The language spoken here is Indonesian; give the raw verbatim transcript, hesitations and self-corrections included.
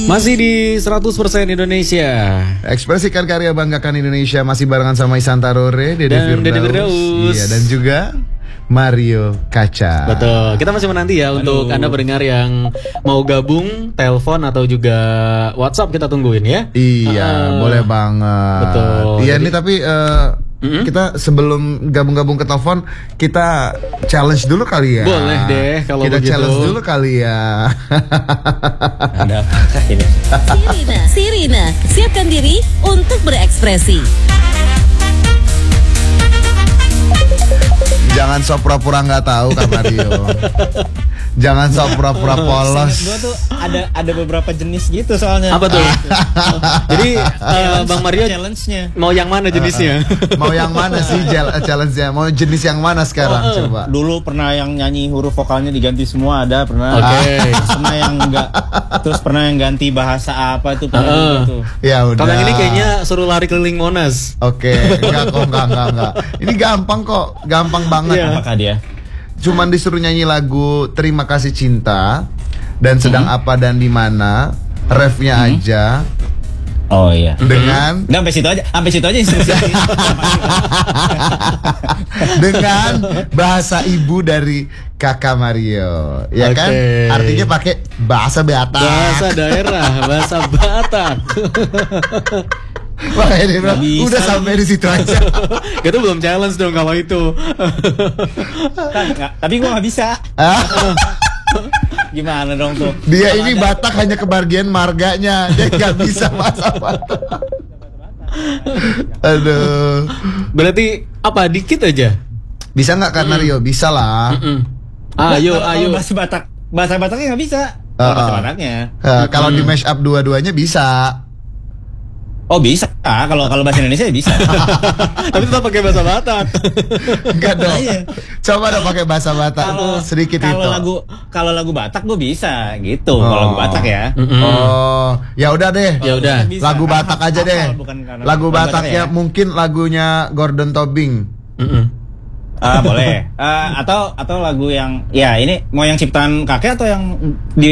Masih di seratus persen Indonesia. Ekspresikan karya, banggakan Indonesia. Masih barengan sama Ihsan Tarore, Dede Dan Dede Firdaus. Firdaus. Iya, dan juga Mario Kaca. Betul. Kita masih menanti ya. Halo. Untuk Anda pendengar yang mau gabung, telepon atau juga WhatsApp kita tungguin ya. Iya, uh, boleh banget. Betul. Iya, Jadi, ini tapi uh, mm-hmm. kita sebelum gabung-gabung ke telepon, kita challenge dulu kali ya. Boleh deh kalau kita begitu. challenge dulu kali ya. Ada apa ini? Sirina, Sirina, siapkan diri untuk berekspresi. Jangan sok pura-pura nggak tahu Kak Mario. Jangan sok pura-pura polos. Gue tuh ada ada beberapa jenis gitu soalnya. Apa tuh? Jadi uh, Bang Mario challenge-nya mau yang mana jenisnya? Uh, uh, mau yang mana sih challenge-nya? Mau jenis yang mana sekarang? Uh, uh. Coba. Dulu pernah yang nyanyi huruf vokalnya diganti semua, ada pernah. Oke. Okay. Pernah yang enggak. Terus pernah yang ganti bahasa apa itu pernah uh, gitu. Ya udah. Kalau yang ini kayaknya suruh lari keliling Monas. Oke, okay. enggak kok, enggak, enggak, enggak. Ini gampang kok, gampang banget. Yeah. Apakah dia? Cuman disuruh nyanyi lagu Terima Kasih Cinta dan Sedang mm-hmm. Apa dan di Mana, refnya mm-hmm. aja. Oh iya. Dengan Udah sampai situ aja, sampai situ aja instruksi. Dengan bahasa ibu dari Kakak Mario, ya okay. kan? Artinya pakai bahasa Batak. Bahasa daerah, bahasa Batak. Wah, ini bro, udah sampai di situ aja. Itu belum challenge dong kalau itu. Nggak, tapi gua nggak bisa. Gimana dong tuh? Dia ini Batak hanya kebagian marganya, dia nggak bisa bahasa Batak. Aduh. Berarti apa? Dikit aja. Bisa nggak Kak Mario? Bisa lah. Mm-mm. Ayo, nah, ayo. Bahasa Batak, bahasa Bataknya nggak bisa. Uh, bahasa Bataknya. Uh, kalau di mash up dua-duanya bisa. Oh bisa, ah, kalau kalau bahasa Indonesia bisa. Tapi tetap pakai bahasa Batak. Enggak dong. Iya. Coba dong pakai bahasa Batak. Kalau sedikit kalau itu. lagu kalau lagu Batak gue bisa gitu. Oh. Kalau lagu Batak ya. Mm-hmm. Oh, ya udah deh. Ya udah. Lagu Batak aja deh. Lagu Bataknya ya. Mungkin lagunya Gordon Tobing. Mm-hmm. Ah boleh. Uh, atau atau lagu yang ya ini mau yang ciptaan kakek atau yang di